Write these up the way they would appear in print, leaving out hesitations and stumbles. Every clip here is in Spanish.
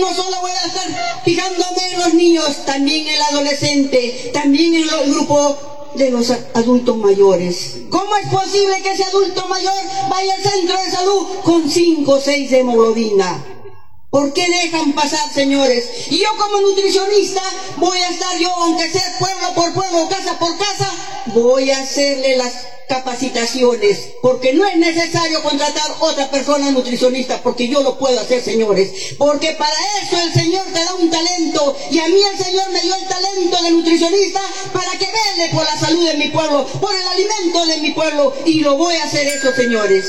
No solo voy a estar fijándome en los niños, también en el adolescente, también en el grupo de los adultos mayores. ¿Cómo es posible que ese adulto mayor vaya al centro de salud con 5 o 6 de hemoglobina? ¿Por qué dejan pasar, señores? Y yo como nutricionista voy a estar yo, aunque sea pueblo por pueblo, casa por casa, voy a hacerle las capacitaciones, porque no es necesario contratar otra persona nutricionista, porque yo lo puedo hacer, señores, porque para eso el Señor te da un talento, y a mí el Señor me dio el talento de nutricionista para que vele por la salud de mi pueblo, por el alimento de mi pueblo, y lo voy a hacer eso, señores.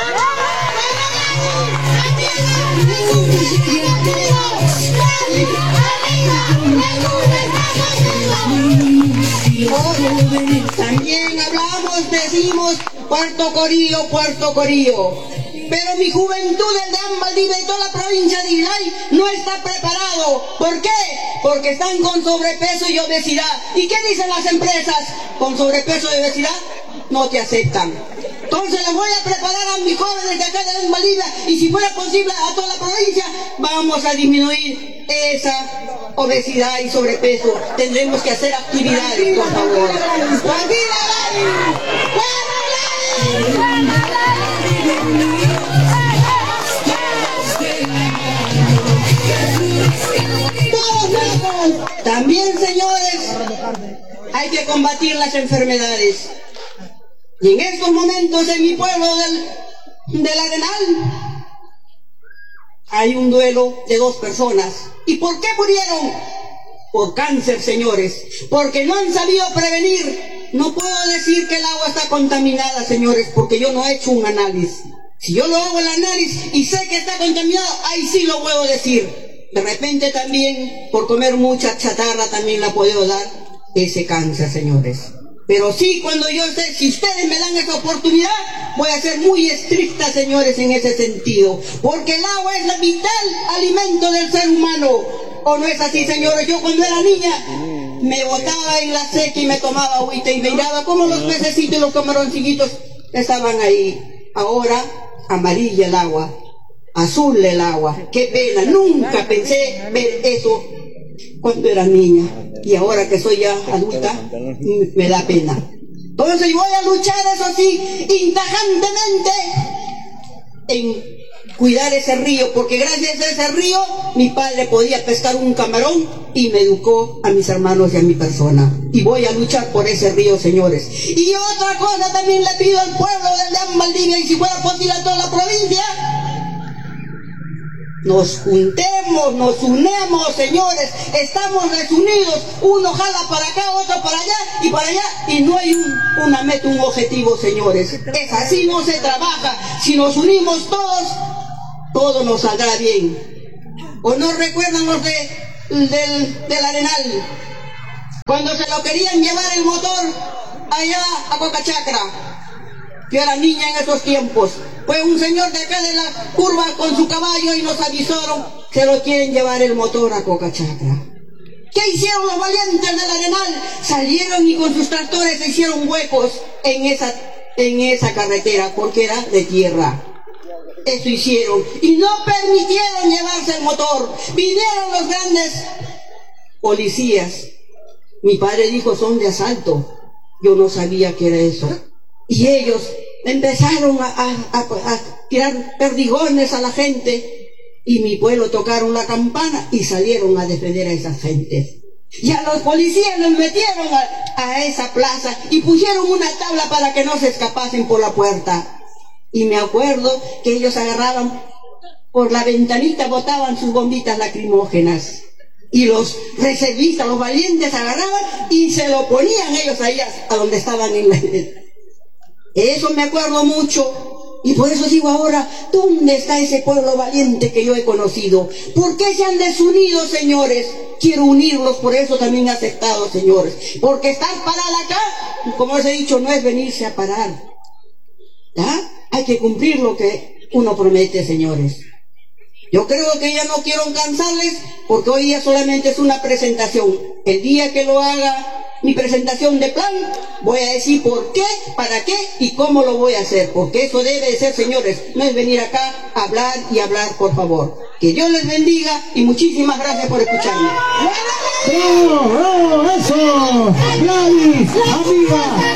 También hablamos, decimos Puerto Corío, pero mi juventud, el de Valdivia y toda la provincia de Islay no está preparado. ¿Por qué? Porque están con sobrepeso y obesidad. ¿Y qué dicen las empresas? Con sobrepeso y obesidad no te aceptan. Entonces les voy a preparar a mis jóvenes de acá de Valdivia, y si fuera posible a toda la provincia, vamos a disminuir esa obesidad y sobrepeso. Tendremos que hacer actividades, por favor. También, señores, hay que combatir las enfermedades. Y en estos momentos en mi pueblo del Arenal hay un duelo de 2 personas. ¿Y por qué murieron? Por cáncer, señores, porque no han sabido prevenir. No puedo decir que el agua está contaminada, señores, porque yo no he hecho un análisis. Si yo lo hago el análisis y sé que está contaminado, ahí sí lo puedo decir. De repente también, por comer mucha chatarra, también la puedo dar ese cáncer, señores. Pero sí, cuando yo esté, si ustedes me dan esa oportunidad, voy a ser muy estricta, señores, en ese sentido. Porque el agua es el vital alimento del ser humano. ¿O no es así, señores? Yo cuando era niña, me botaba en la seca y me tomaba agüita y miraba como los pececitos y los camaroncitos estaban ahí. Ahora, amarilla el agua, azul el agua. Qué pena, nunca pensé ver eso cuando era niña, y ahora que soy ya adulta me da pena. Entonces voy a luchar, eso sí, intajantemente en cuidar ese río, porque gracias a ese río mi padre podía pescar un camarón y me educó a mis hermanos y a mi persona, y voy a luchar por ese río, señores. Y otra cosa también le pido al pueblo del Valdivia, y si fuera posible a toda la provincia, nos juntemos, nos unamos, señores. Estamos desunidos, uno jala para acá, otro para allá, y no hay una meta, un objetivo, señores. Es así, no se trabaja. Si nos unimos todos, todo nos saldrá bien. ¿O no recuerdan los del Arenal? Cuando se lo querían llevar el motor allá a Cocachacra. Yo era niña en esos tiempos. Fue un señor de acá de la curva con su caballo y nos avisaron que lo quieren llevar el motor a Cocachacra. ¿Qué hicieron los valientes del Arenal? Salieron y con sus tractores se hicieron huecos en esa carretera, porque era de tierra. Eso hicieron. Y no permitieron llevarse el motor. Vinieron los grandes policías. Mi padre dijo, son de asalto. Yo no sabía que era eso. Y ellos empezaron a tirar perdigones a la gente, y mi pueblo tocaron la campana y salieron a defender a esas gentes. Y a los policías los metieron a esa plaza y pusieron una tabla para que no se escapasen por la puerta. Y me acuerdo que ellos agarraban por la ventanita, botaban sus bombitas lacrimógenas. Y los reservistas, los valientes, agarraban y se lo ponían ellos ahí a donde estaban en la... Eso me acuerdo mucho, y por eso digo ahora, ¿dónde está ese pueblo valiente que yo he conocido? ¿Por qué se han desunido, señores? Quiero unirlos, por eso también he aceptado, señores. Porque estar parada acá, como os he dicho, no es venirse a parar. ¿Ya? Hay que cumplir lo que uno promete, señores. Yo creo que ya no quiero cansarles, porque hoy día solamente es una presentación. El día que lo haga mi presentación de plan, voy a decir por qué, para qué y cómo lo voy a hacer, porque eso debe de ser, señores, no es venir acá a hablar y hablar, por favor. Que Dios les bendiga y muchísimas gracias por escucharme. ¡Bravo, bravo, eso! Gladys, amiga,